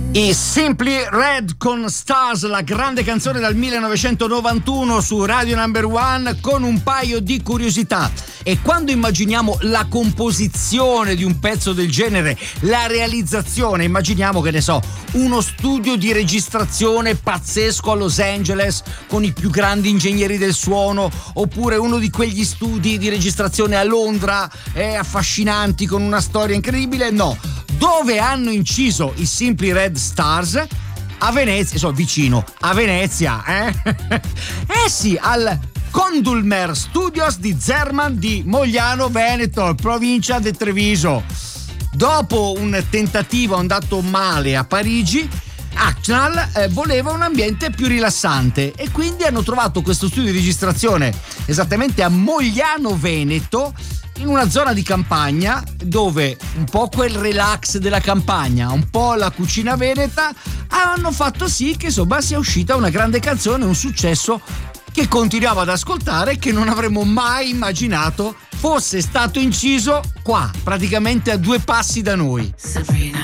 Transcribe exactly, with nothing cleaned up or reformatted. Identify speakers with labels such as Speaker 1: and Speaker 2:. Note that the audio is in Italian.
Speaker 1: I Simply Red con Stars, la grande canzone dal millenovecentonovantuno su Radio Number One, con un paio di curiosità. E quando immaginiamo la composizione di un pezzo del genere, la realizzazione, immaginiamo, che ne so, uno studio di registrazione pazzesco a Los Angeles con i più grandi ingegneri del suono, oppure uno di quegli studi di registrazione a Londra, eh, affascinanti, con una storia incredibile. No, dove hanno inciso i Simply Red Stars? A Venezia, so, vicino a Venezia, eh? Eh sì, al Condulmer Studios di Zerman di Mogliano Veneto, provincia di Treviso. Dopo un tentativo andato male a Parigi, Actional eh, voleva un ambiente più rilassante e quindi hanno trovato questo studio di registrazione esattamente a Mogliano Veneto, in una zona di campagna dove un po' quel relax della campagna, un po' la cucina veneta hanno fatto sì che insomma sia uscita una grande canzone, un successo che continuiamo ad ascoltare, che non avremmo mai immaginato fosse stato inciso qua, praticamente a due passi da noi. Sabrina.